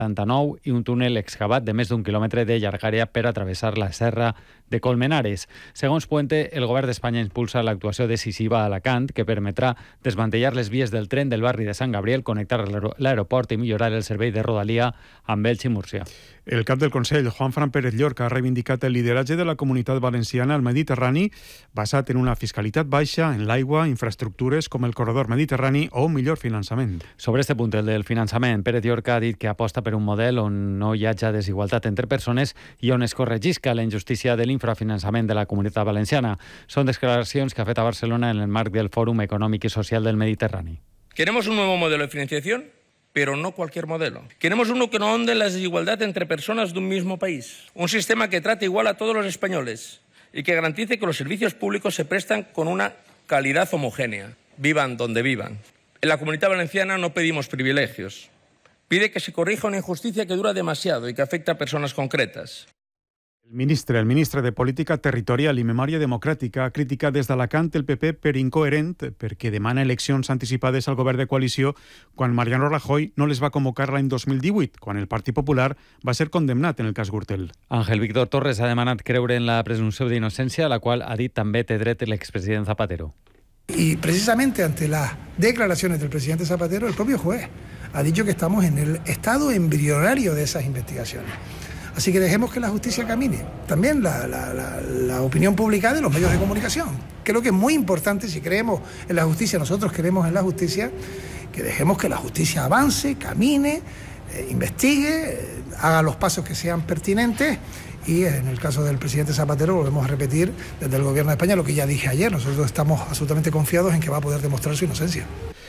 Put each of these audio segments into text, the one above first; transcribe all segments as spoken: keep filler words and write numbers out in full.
setanta-nou i un túnel excavat de més d'un quilòmetre de llargària per a travessar la serra de Colmenares. Segons Puente, el govern d'Espanya impulsa l'actuació decisiva a Alacant que permetrà desmantellar les vies del tren del barri de Sant Gabriel, connectar l'aeroport i millorar el servei de Rodalia amb Elx i Múrcia. El cap del Consell, Juanfran Pérez Llorca, ha reivindicat el lideratge de la Comunitat Valenciana al Mediterrani basat en una fiscalitat baixa, en l'aigua, infraestructures com el corredor mediterrani o un millor finançament. Sobre este punt, el del finançament, Pérez Llorca ha dit que aposta per un model on no hi hagi desigualtat entre persones i on es corregisca la injustícia de l'infrafinançament de la Comunitat Valenciana. Són declaracions que ha fet a Barcelona en el marc del Fòrum Econòmic i Social del Mediterrani. Queremos un nuevo modelo de financiación, pero no cualquier modelo. Queremos uno que no ahonde la desigualdad entre personas de un mismo país. Un sistema que trate igual a todos los españoles y que garantice que los servicios públicos se prestan con una calidad homogénea, vivan donde vivan. En la Comunidad Valenciana no pedimos privilegios. Pide que se corrija una injusticia que dura demasiado y que afecta a personas concretas. El ministre, el ministre de Política Territorial i Memòria Democràtica ha criticat des d'Alacant el P P per incoherent perquè demana eleccions anticipades al govern de coalició quan Mariano Rajoy no les va convocar l'any dos mil divuit, quan el Partit Popular va ser condemnat en el cas Gürtel. Ángel Víctor Torres ha demanat creure en la presumpció d'innocència, a la qual ha dit també té dret l'expresident Zapatero. Y precisamente ante las declaraciones del presidente Zapatero, el propio juez ha dicho que estamos en el estado embrionario de esas investigaciones. Así que dejemos que la justicia camine. También la, la, la, la opinión pública de los medios de comunicación. Creo que es muy importante, si creemos en la justicia, nosotros creemos en la justicia, que dejemos que la justicia avance, camine, eh, investigue, eh, haga los pasos que sean pertinentes. Y en el caso del presidente Zapatero volvemos a repetir desde el gobierno de España lo que ya dije ayer. Nosotros estamos absolutamente confiados en que va a poder demostrar su inocencia.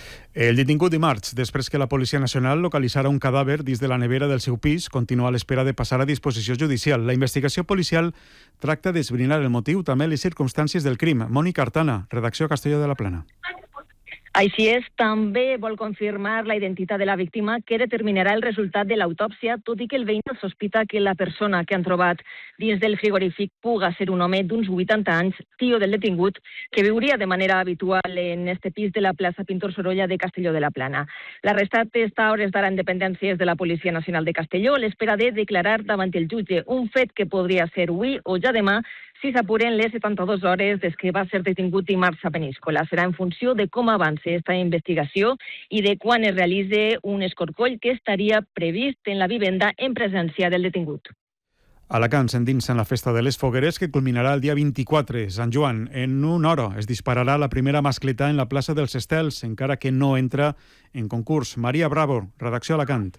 El detingut dimarts, després que la Policia Nacional localitzara un cadàver dins de la nevera del seu pis, continua a l'espera de passar a disposició judicial. La investigació policial tracta d'esbrinar el motiu, també les circumstàncies del crim. Mònica Artana, redacció Castelló de la Plana. Així és, també vol confirmar la identitat de la víctima que determinarà el resultat de l'autòpsia, tot i que el veïn sospita que la persona que han trobat dins del frigorífic puga ser un home d'uns vuitanta anys, tio del detingut, que viuria de manera habitual en este pis de la plaça Pintor Sorolla de Castelló de la Plana. L'arrestat està a hores d'ara en dependències de la Policia Nacional de Castelló a l'espera de declarar davant el jutge, un fet que podria ser avui o ja demà si s'apuren les setanta-dues hores des que va ser detingut dimarts a Peníscola. Serà en funció de com avanci aquesta investigació i de quan es realitzi un escorcoll que estaria previst en la vivenda en presència del detingut. Alacant s'endinsa en la festa de les fogueres que culminarà el dia vint-i-quatre, Sant Joan. En una hora es dispararà la primera mascletà en la plaça dels Estels, encara que no entra en concurs. Maria Bravo, redacció Alacant.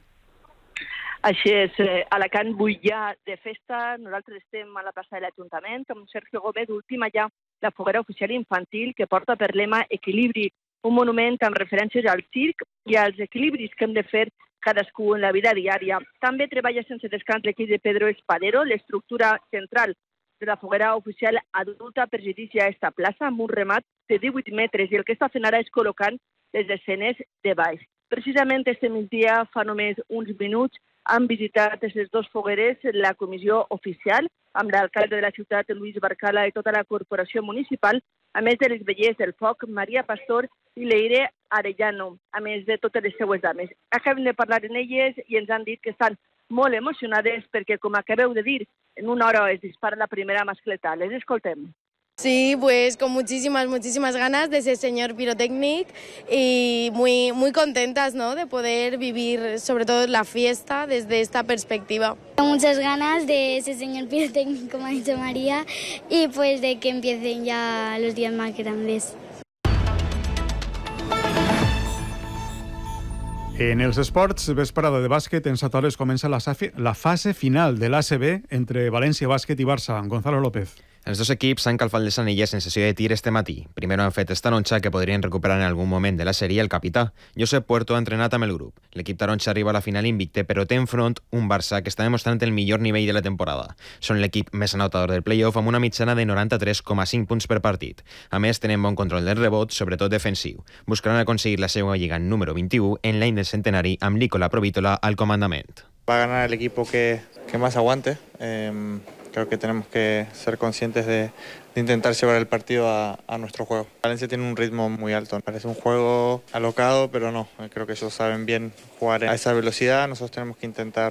Així és, eh, Alacant bullia de festa. Nosaltres estem a la plaça de l'Ajuntament amb Sergio Gómez, última ja la foguera oficial infantil que porta per lema Equilibri, un monument amb referències al circ i als equilibris que hem de fer cadascú en la vida diària. També treballa sense descans l'equip de Pedro Espadero. L'estructura central de la foguera oficial adulta presideix ja aquesta plaça amb un remat de divuit metres i el que està fent ara és col·locant les escenes de baix. Precisament este migdia, fa només uns minuts, han visitat aquestes dues fogueres la comissió oficial amb l'alcalde de la ciutat, Luis Barcala, i tota la corporació municipal, a més de les vellers del foc, Maria Pastor i Leire Arellano, a més de totes les seues dames. Acabem de parlar amb elles i ens han dit que estan molt emocionades perquè, com acabeu de dir, en una hora es dispara la primera mascleta. Les escoltem. Sí, pues con muchísimas, muchísimas ganas de ese señor pirotécnico y muy, muy contentas, ¿no?, de poder vivir sobre todo la fiesta desde esta perspectiva. Tengo muchas ganas de ese señor pirotécnico, como ha dicho María, y pues de que empiecen ya los días más grandes. En els esports, vesprada de bàsquet, en set hores comença la, la fase final de l'A C B entre València Bàsquet i Barça. Gonzalo López. Els dos equips s'han calfat les anelles en sessió de tir este matí. Primero han fet esta noche que podrien recuperar en algun moment de la sèrie el capità. Josep Puerto ha entrenat amb el grup. L'equip taronja arriba a la final invicte, però té enfront un Barça que està demostrant el millor nivell de la temporada. Són l'equip més anotador del play-off amb una mitjana de noranta-tres coma cinc punts per partit. A més, tenen bon control del rebot, sobretot defensiu. Buscaran aconseguir la seva lliga número vint-i-u en l'any del centenari amb Nicola Provítola al comandament. Va a ganar el equipo que, que más aguante. Eh... Creo que tenemos que ser conscientes de, de intentar llevar el partido a, a nuestro juego. Valencia tiene un ritmo muy alto. Parece un juego alocado, pero no. Creo que ellos saben bien jugar a esa velocidad. Nosotros tenemos que intentar